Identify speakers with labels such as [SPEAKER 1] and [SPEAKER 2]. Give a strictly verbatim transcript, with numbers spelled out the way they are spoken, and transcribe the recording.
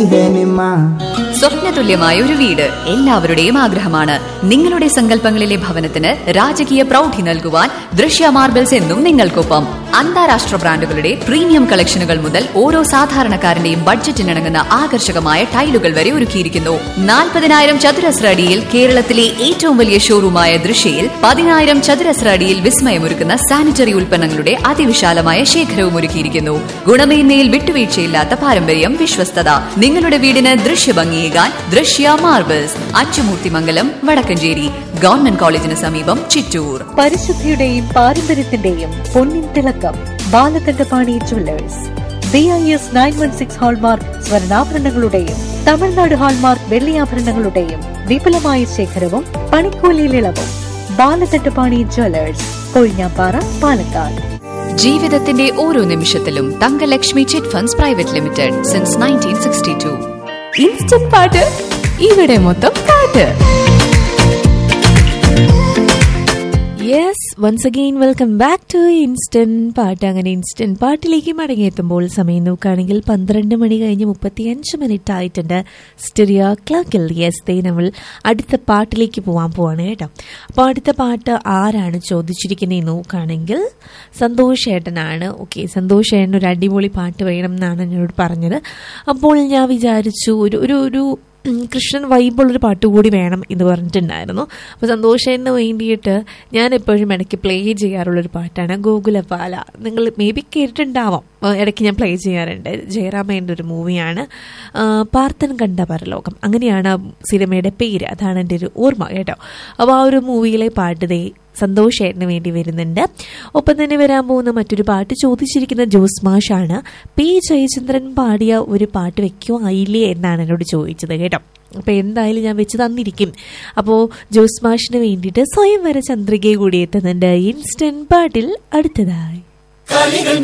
[SPEAKER 1] സ്വപ്നതുല്യമായ ഒരു വീട് എല്ലാവരുടെയും ആഗ്രഹമാണ്. നിങ്ങളുടെ സങ്കല്പങ്ങളിലെ ഭവനത്തിന് രാജകീയ പ്രൗഢി നൽകുവാൻ ദൃശ്യ മാർബിൾസ് എന്നും നിങ്ങൾക്കൊപ്പം. അന്താരാഷ്ട്ര ബ്രാൻഡുകളുടെ പ്രീമിയം കളക്ഷനുകൾ മുതൽ ഓരോ സാധാരണക്കാരന്റെയും ബഡ്ജറ്റിനിണങ്ങുന്ന ആകർഷകമായ ടൈലുകൾ വരെ ഒരുക്കിയിരിക്കുന്നു. നാൽപ്പതിനായിരം ചതുരശ്ര അടിയിൽ കേരളത്തിലെ ഏറ്റവും വലിയ ഷോറൂമായ ദൃശ്യയിൽ പതിനായിരം ചതുരശ്ര അടിയിൽ വിസ്മയമൊരുക്കുന്ന സാനിറ്ററി ഉൽപ്പന്നങ്ങളുടെ അതിവിശാലമായ ശേഖരവും ഒരുക്കിയിരിക്കുന്നു. ഗുണമേന്മയിൽ വിട്ടുവീഴ്ചയില്ലാത്ത പാരമ്പര്യം, വിശ്വസ്തത. നിങ്ങളുടെ വീടിന് ദൃശ്യഭംഗിയേകാൻ ദൃശ്യ മാർബിൾസ്, അച്ചുമൂർത്തിമംഗലം, വടക്കഞ്ചേരി. ഗവൺമെന്റ് കോളേജിന് സമീപം, ചിറ്റൂർ.
[SPEAKER 2] പരിശുദ്ധിയുടെയും പാരമ്പര്യത്തിന്റെയും പൊന്നിൻ തിളക്കം Balakandapani Jewellers. B I S nine one six hallmark സ്വർണ്ണാഭരണങ്ങളുടെയും Tamil Nadu hallmark വെള്ളിയാഭരണങ്ങളുടെയും വിപുലമായ ശേഖരവും പണിക്കൂലിയിൽ ഇളവും. ബാലകണ്ഠപാണി ജ്വല്ലേഴ്സ്, കൊഴിഞ്ഞാമ്പാറ, പാലക്കാട്.
[SPEAKER 1] ജീവിതത്തിന്റെ ഓരോ നിമിഷത്തിലും Thankalakshmi chit funds private limited since nineteen sixty to. Instant പാട്ട്, ഇവിടെ മൊത്തം പാട്ട്.
[SPEAKER 3] Yes, once again welcome back to instant പാട്ട്. അങ്ങനെ ഇൻസ്റ്റന്റ് പാട്ടിലേക്ക് മടങ്ങിയെത്തുമ്പോൾ സമയം നോക്കുകയാണെങ്കിൽ പന്ത്രണ്ട് മണി കഴിഞ്ഞ് മുപ്പത്തി അഞ്ച് മിനിറ്റ് ആയിട്ടുണ്ട് സ്റ്റെറിയോ ക്ലോക്കിൽ. യെസ്, ദേ നമ്മൾ അടുത്ത പാട്ടിലേക്ക് പോകാൻ പോവാണ് കേട്ടോ. അപ്പോൾ അടുത്ത പാട്ട് ആരാണ് ചോദിച്ചിരിക്കുന്നത് നോക്കുകയാണെങ്കിൽ സന്തോഷ് ഏട്ടനാണ്. ഓക്കെ, സന്തോഷ് ഏട്ടൻ ഒരു അടിപൊളി പാട്ട് വേണം എന്നാണ് എന്നോട് പറഞ്ഞത്. അപ്പോൾ ഞാൻ വിചാരിച്ചു ഒരു ഒരു ഒരു കൃഷ്ണൻ വൈബുള്ളൊരു പാട്ട് കൂടി വേണം എന്ന് പറഞ്ഞിട്ടുണ്ടായിരുന്നു. അപ്പോൾ സന്തോഷത്തിന് വേണ്ടിയിട്ട് ഞാൻ എപ്പോഴും ഇടയ്ക്ക് പ്ലേ ചെയ്യാറുള്ളൊരു പാട്ടാണ് ഗോകുലപാല. നിങ്ങൾ മേ ബി കേട്ടിട്ടുണ്ടാവാം, ഇടയ്ക്ക് ഞാൻ പ്ലേ ചെയ്യാറുണ്ട്. ജയറാമേൻ്റെ ഒരു മൂവിയാണ്, പാർത്തൻ കണ്ട പരലോകം, അങ്ങനെയാണ് ആ സിനിമയുടെ പേര്. അതാണ് എൻ്റെ ഒരു ഓർമ്മ കേട്ടോ. അപ്പോൾ ആ ഒരു മൂവിയിലെ പാട്ട് ദേ സന്തോഷേട്ടന് വേണ്ടി വരുന്നുണ്ട്. ഒപ്പം തന്നെ വരാൻ പോകുന്ന മറ്റൊരു പാട്ട് ചോദിച്ചിരിക്കുന്ന ജോസ് മാഷാണ്. പി ജയചന്ദ്രൻ പാടിയ ഒരു പാട്ട് വെക്കുമോ ആയില്ലേ എന്നാണ് എന്നോട് ചോദിച്ചത് കേട്ടോ. അപ്പോൾ എന്തായാലും ഞാൻ വെച്ച് തന്നിരിക്കും. അപ്പോൾ ജോസ് മാഷിന് വേണ്ടിയിട്ട് സ്വയംവര ചന്ദ്രികയെ കൂടി എത്തുന്നുണ്ട് ഇൻസ്റ്റന്റ് പാട്ടിൽ അടുത്തതായി.